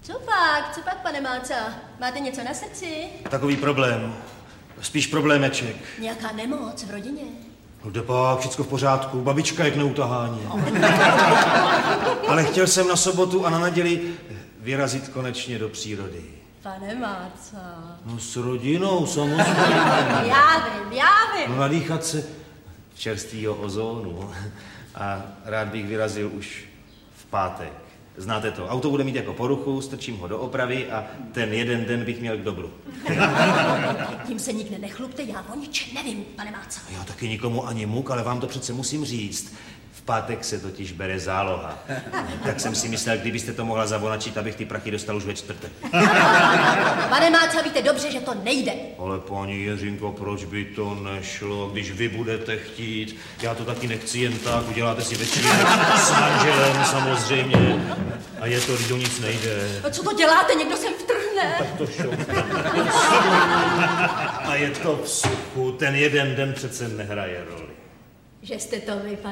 Co pak, pane Máca? Máte něco na srdci? Takový problém. Spíš problémeček. Nějaká nemoc v rodině? No pak, všecko v pořádku, babička je k neutahání. Ale chtěl jsem na sobotu a na neděli vyrazit konečně do přírody. Pane Máca. No s rodinou, samozřejmě. Já vím. No nadýchat se čerstvýho ozónu. A rád bych vyrazil už v pátek. Znáte to, auto bude mít jako poruchu, strčím ho do opravy a ten jeden den bych měl k dobru. Tím se nikde nechlupte, já o ničem nevím, pane Máca. Já taky nikomu ani muk, ale vám to přece musím říct. V pátek se totiž bere záloha. Tak jsem si myslel, kdybyste to mohla zavonačit, abych ty prachy dostal už ve čtvrtek. Pane Máca, víte dobře, že to nejde. Ale paní Jiřinko, proč by to nešlo, když vy budete chtít? Já to taky nechci jen tak, uděláte si večírek s manželem samozřejmě. A je to, když do nic nejde. A co to děláte? Někdo sem vtrhne. Tak to šoupne. A je to v suchu, ten jeden den přece nehraje roli. Že jste to vy,